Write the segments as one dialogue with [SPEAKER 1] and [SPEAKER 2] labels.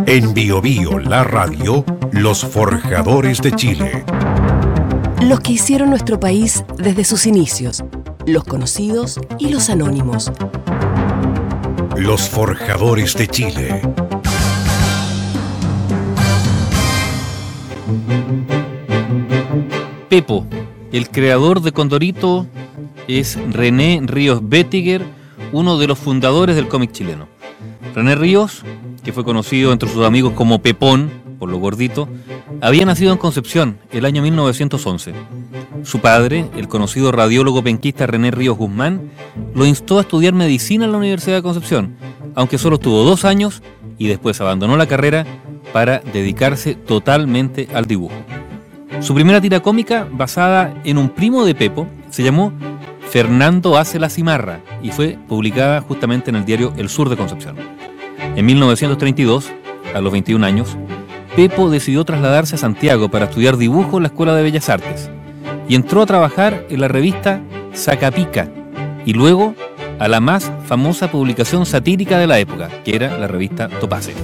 [SPEAKER 1] En Bio Bio, la radio, los forjadores de Chile.
[SPEAKER 2] Los que hicieron nuestro país desde sus inicios, los conocidos y los anónimos.
[SPEAKER 1] Los forjadores de Chile.
[SPEAKER 3] Pepo, el creador de Condorito, es René Ríos Bettiger, uno de los fundadores del cómic chileno. René Ríos, que fue conocido entre sus amigos como Pepón, por lo gordito, había nacido en Concepción el año 1911. Su padre, el conocido radiólogo penquista René Ríos Guzmán, lo instó a estudiar medicina en la Universidad de Concepción, aunque solo estuvo 2 años y después abandonó la carrera para dedicarse totalmente al dibujo. Su primera tira cómica, basada en un primo de Pepo, se llamó Fernando hace la cimarra y fue publicada justamente en el diario El Sur de Concepción. En 1932, a los 21 años, Pepo decidió trasladarse a Santiago para estudiar dibujo en la Escuela de Bellas Artes y entró a trabajar en la revista Sacapica y luego a la más famosa publicación satírica de la época, que era la revista Topace.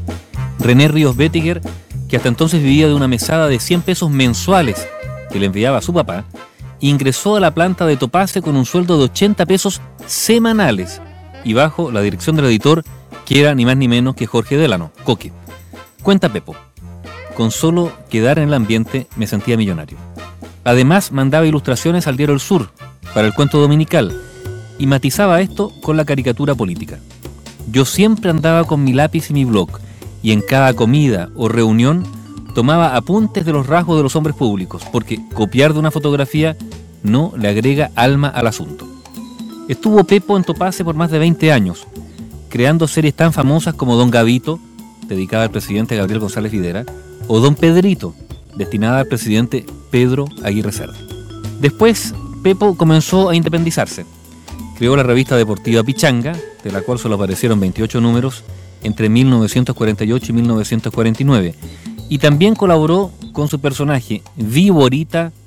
[SPEAKER 3] René Ríos Bettiger, que hasta entonces vivía de una mesada de 100 pesos mensuales que le enviaba a su papá, ingresó a la planta de Topace con un sueldo de 80 pesos semanales y bajo la dirección del editor, que era ni más ni menos que Jorge Delano, Coque. Cuenta Pepo: con solo quedar en el ambiente me sentía millonario. Además mandaba ilustraciones al diario El Sur para el cuento dominical y matizaba esto con la caricatura política. Yo siempre andaba con mi lápiz y mi blog y en cada comida o reunión tomaba apuntes de los rasgos de los hombres públicos, porque copiar de una fotografía no le agrega alma al asunto. Estuvo Pepo en Topace por más de 20 años, creando series tan famosas como Don Gavito, dedicada al presidente Gabriel González Videla, o Don Pedrito, destinada al presidente Pedro Aguirre Cerda. Después, Pepo comenzó a independizarse. Creó la revista deportiva Pichanga, de la cual solo aparecieron 28 números entre 1948 y 1949, y también colaboró con su personaje Viborita